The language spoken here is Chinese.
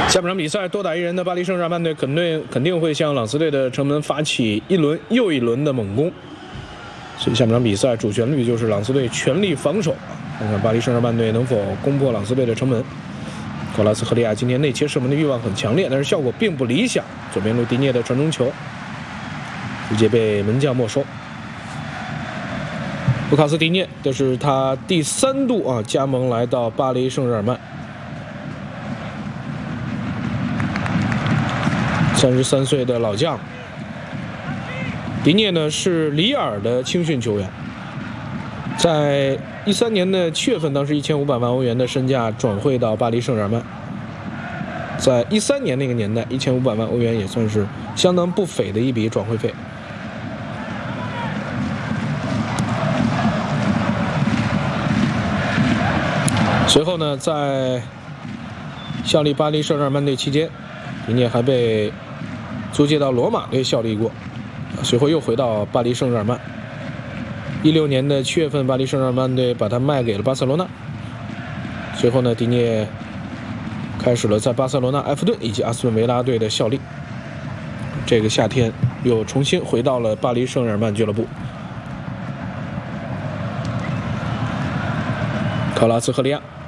下半场比赛多打一人的巴黎圣日耳曼队肯定会向朗斯队的城门发起一轮又一轮的猛攻，所以下半场比赛主旋律就是朗斯队全力防守，看看巴黎圣日耳曼队能否攻破朗斯队的城门。考拉斯赫利亚今天内切射门的欲望很强烈，但是效果并不理想。左边路迪涅的传中球直接被门将没收。卢卡斯·迪涅，这是他第3度加盟来到巴黎圣日耳曼。33岁的老将，迪涅呢是里尔的青训球员，在13年的7月份，当时1500万欧元的身价转会到巴黎圣日耳曼。在13年那个年代，1500万欧元也算是相当不菲的一笔转会费。随后呢，在效力巴黎圣日耳曼队期间，迪涅还被租借到罗马队效力过，随后又回到巴黎圣日耳曼。16年的7月份，巴黎圣日耳曼队把他卖给了巴塞罗那。随后呢，迪涅开始了在巴塞罗那、埃弗顿以及阿斯顿维拉队的效力。这个夏天又重新回到了巴黎圣日耳曼俱乐部。考拉斯赫利亚。